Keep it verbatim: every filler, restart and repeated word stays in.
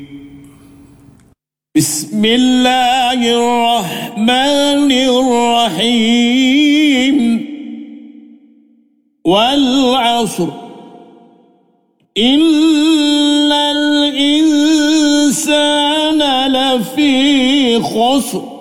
بسم الله الرحمن الرحيم والعصر إن الإنسان لفي خسر